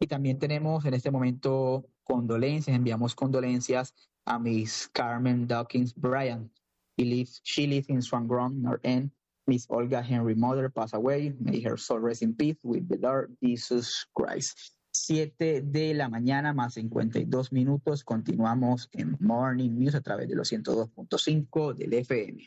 Y también tenemos en este momento enviamos condolencias a Miss Carmen Dawkins Bryan. She lives in Swan Grove, North End. Miss Olga Henry Mother passed away. May her soul rest in peace with the Lord Jesus Christ. 7 de la mañana más 52 minutos. Continuamos en Morning News a través de los 102.5 del FM.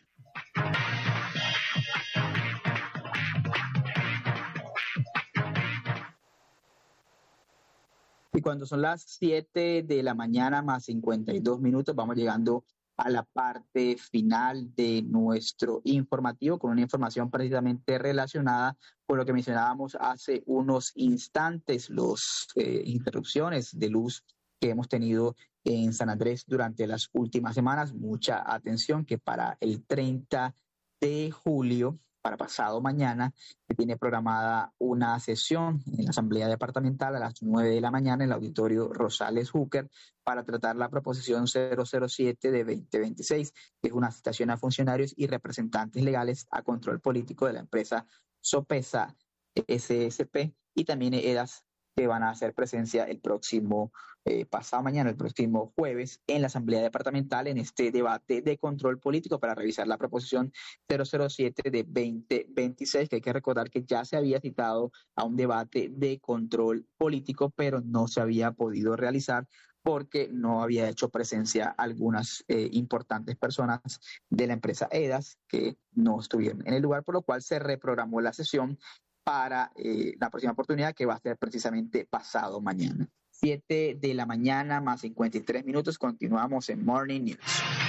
Y cuando son las 7 de la mañana más 52 minutos, vamos llegando a la parte final de nuestro informativo con una información precisamente relacionada con lo que mencionábamos hace unos instantes, las interrupciones de luz que hemos tenido en San Andrés durante las últimas semanas. Mucha atención que para el 30 de julio, para pasado mañana, se tiene programada una sesión en la Asamblea Departamental a las 9 de la mañana en el Auditorio Rosales Hooker para tratar la proposición 007 de 2026, que es una citación a funcionarios y representantes legales a control político de la empresa Sopesa SSP y también EDAS, que van a hacer presencia el próximo pasado mañana, el próximo jueves, en la Asamblea Departamental en este debate de control político para revisar la proposición 007 de 2026, que hay que recordar que ya se había citado a un debate de control político, pero no se había podido realizar porque no había hecho presencia algunas importantes personas de la empresa EDAS que no estuvieron en el lugar, por lo cual se reprogramó la sesión para la próxima oportunidad, que va a ser precisamente pasado mañana. 7 de la mañana más 53 minutos, continuamos en Morning News.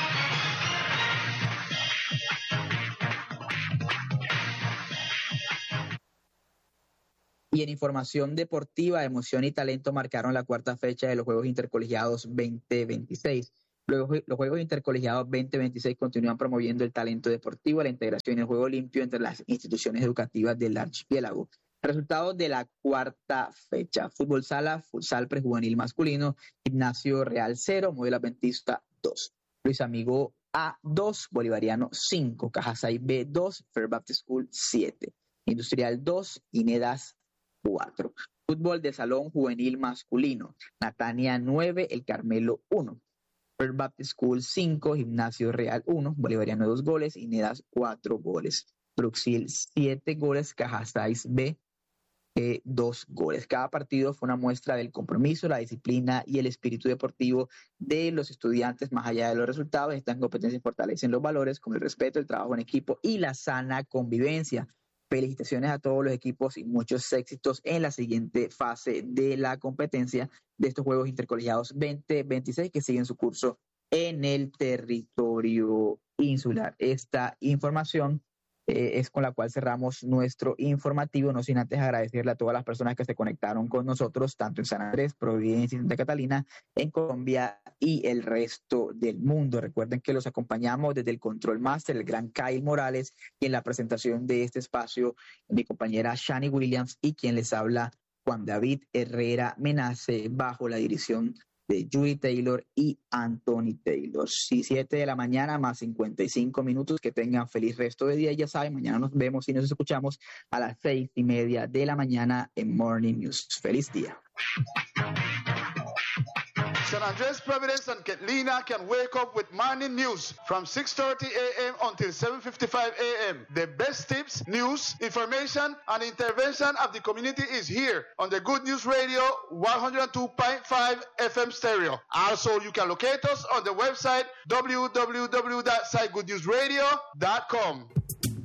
Y en información deportiva, emoción y talento marcaron la cuarta fecha de los Juegos Intercolegiados 2026. Los Juegos Intercolegiados 2026 continúan promoviendo el talento deportivo, la integración y el juego limpio entre las instituciones educativas del archipiélago. Resultados de la cuarta fecha: Fútbol Sala, Futsal Prejuvenil Masculino, Gimnasio Real 0, Modelo Adventista 2, Luis Amigo A 2, Bolivariano 5, Cajasay B 2, Fair Baptist School 7, Industrial 2, Inedas 4. Fútbol de Salón Juvenil Masculino, Natania 9, El Carmelo 1. Fair Baptist School 5, Gimnasio Real 1, Bolivariano 2 goles, Inedas 4 goles. Bruxil 7 goles, Cajasay B 2 goles. Cada partido fue una muestra del compromiso, la disciplina y el espíritu deportivo de los estudiantes. Más allá de los resultados, estas competencias fortalecen los valores como el respeto, el trabajo en equipo y la sana convivencia. Felicitaciones a todos los equipos y muchos éxitos en la siguiente fase de la competencia de estos Juegos Intercolegiados 2026 que siguen su curso en el territorio insular. Esta información es con la cual cerramos nuestro informativo, no sin antes agradecerle a todas las personas que se conectaron con nosotros, tanto en San Andrés, Providencia y Santa Catalina, en Colombia y el resto del mundo. Recuerden que los acompañamos desde el Control Master, el gran Kyle Morales, y en la presentación de este espacio, mi compañera Shani Williams y quien les habla, Juan David Herrera Menace, bajo la dirección de Judy Taylor y Anthony Taylor. 7 de la mañana más 55 minutos. Que tengan feliz resto de día. Ya saben, mañana nos vemos y nos escuchamos a las 6:30 de la mañana en Morning News. Feliz día. San Andres, Providence, and Catlina can wake up with morning news from 6:30 a.m. until 7:55 a.m. The best tips, news, information, and intervention of the community is here on the Good News Radio 102.5 FM stereo. Also, you can locate us on the website www.sitegoodnewsradio.com.